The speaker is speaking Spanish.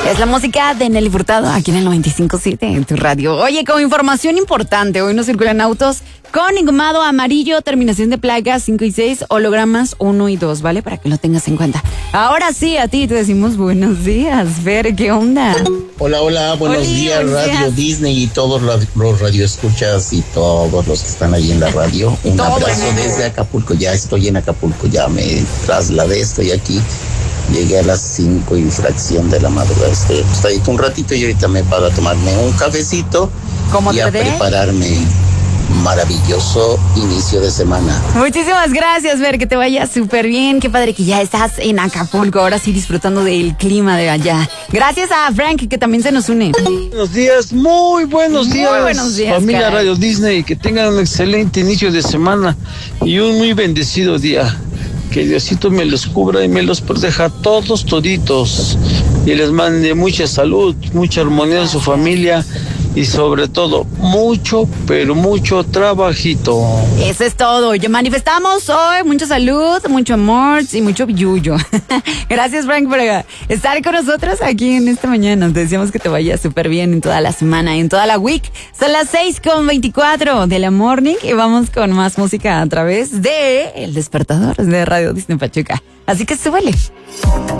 Es la música de Nelly Furtado, aquí en el 95.7 en tu radio. Oye, como información importante, hoy no circulan autos con engomado amarillo, terminación de placas 5 y 6, hologramas 1 y 2, ¿vale? Para que lo tengas en cuenta. Ahora sí, a ti te decimos buenos días, Fer, ¿qué onda? Hola, buenos días, Radio Disney y todos los radioescuchas y todos los que están ahí en la radio. Un abrazo desde Acapulco, ya estoy en Acapulco, ya me trasladé, estoy aquí. Llegué a las 5 y fracción de la madrugada, estoy acostadito un ratito y ahorita me paro a tomarme un cafecito y a prepararme maravilloso inicio de semana. Muchísimas gracias, Ver, que te vaya súper bien. Qué padre que ya estás en Acapulco, ahora sí disfrutando del clima de allá. Gracias a Frank, que también se nos une. Buenos días, muy buenos días, familia caray. Radio Disney, que tengan un excelente inicio de semana y un muy bendecido día. Que Diosito me los cubra y me los proteja a todos toditos y les mande mucha salud, mucha armonía en su familia y sobre todo mucho, pero mucho trabajito. Eso es todo. Ya manifestamos hoy mucha salud, mucho amor y mucho billuyo. Gracias, Frank, por estar con nosotros aquí en esta mañana. Te decíamos que te vaya súper bien en toda la semana, en toda la week. Son las 6:24 de la morning y vamos con más música a través de El Despertador de Radio Disney Pachuca. Así que súbele.